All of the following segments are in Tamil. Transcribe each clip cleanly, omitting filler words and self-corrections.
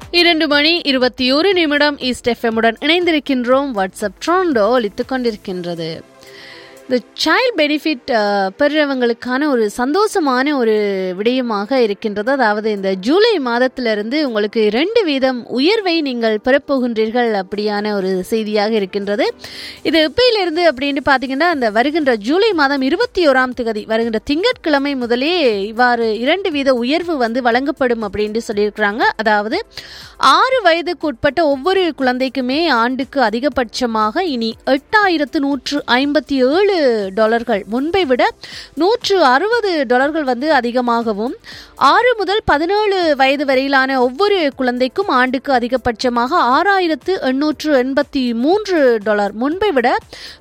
2:21 ஈஸ்ட் எஃப்எம்முடன் இணைந்திருக்கின்றோம். வாட்ஸ்அப் ட்ரோண்டோ ஒலித்துக் கொண்டிருக்கின்றது. இந்த சைல்ட் பெனிஃபிட் பெறுறவங்களுக்கான ஒரு சந்தோஷமான ஒரு விடயமாக இருக்கின்றது. அதாவது இந்த ஜூலை மாதத்திலிருந்து உங்களுக்கு 2% உயர்வை நீங்கள் பெறப்போகின்றீர்கள் அப்படியான ஒரு செய்தியாக இருக்கின்றது. இது எப்பயிலிருந்து அப்படின்னு பார்த்தீங்கன்னா, அந்த வருகின்ற ஜூலை மாதம் 21ஆம் தேதி வருகின்ற திங்கட்கிழமை முதலே இவ்வாறு 2% உயர்வு வழங்கப்படும் அப்படின்னு சொல்லியிருக்கிறாங்க. அதாவது 6 வயதுக்கு உட்பட்ட ஒவ்வொரு குழந்தைக்குமே ஆண்டுக்கு அதிகபட்சமாக இனி $8,157 முன்பை விட $160 அதிகமாகவும், 6 முதல் 17 வயது வரையிலான ஒவ்வொரு குழந்தைக்கும் ஆண்டுக்கு அதிகபட்சமாக $6,883 முன்பை விட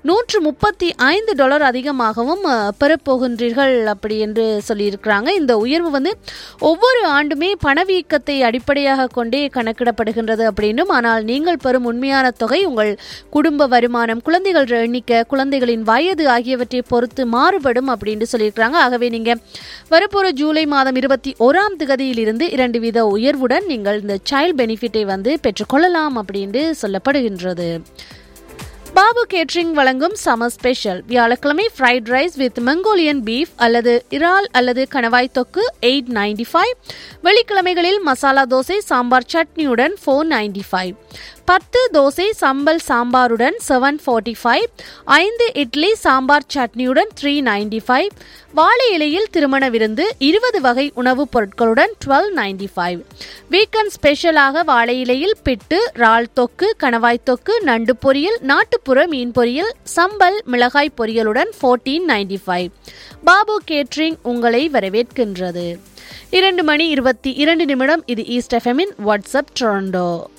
$135 அதிகமாகவும் பெறப்போகின்றீர்கள் அப்படி என்று சொல்லியிருக்கிறாங்க. இந்த உயர்வு ஒவ்வொரு ஆண்டுமே பணவீக்கத்தை அடிப்படையாக கொண்டே கணக்கிடப்படுகின்றது அப்படின்னும், ஆனால் நீங்கள் பெறும் உண்மையான தொகை உங்கள் குடும்ப வருமானம், குழந்தைகள் எண்ணிக்கை, குழந்தைகளின் வயது ஆகியவற்றை பொறுத்து மாறுபடும் அப்படின்னு சொல்லியிருக்கிறாங்க. ஆகவே நீங்க வரப்போற ஜூலை மாதம் 21ஆம் தேதியிலிருந்து 2% உயர்வுடன் நீங்கள் இந்த சைல்ட் பெனிஃபிட்டை பெற்றுக்கொள்ளலாம் அப்படின்னு சொல்லப்படுகின்றது. பாபு கேட்டரிங் வழங்கும் சம்மர் ஸ்பெஷல். வியாழக்கிழமை fried rice with Mongolian beef அல்லது இறால் அல்லது கணவாய் தொக்கு $8.95. வெள்ளிக்கிழமைகளில் மசாலா தோசை சாம்பார் சட்னியுடன் $4.95. 10 தோசை சம்பல் சாம்பாருடன் $7.45. 5 இட்லி சாம்பார் சட்னியுடன் $3.95. வாழை இலையில் திருமண விருந்து 20 வகை உணவுப் பொருட்களுடன் $12.95. வீக்கெண்ட் ஸ்பெஷலாக வாழை இலையில் பிட்டு, இறால் தொக்கு, கணவாய் தொக்கு, நண்டு பொரியல், நாட்டுப்புற மீன் பொரியல், சம்பல் மிளகாய் பொரியலுடன் $14.95. பாபு கேட்டரிங் உங்களை வரவேற்கின்றது. 2:22 இது ஈஸ்ட் எஃப்எம்மின் வாட்ஸ்அப் டொரண்டோ.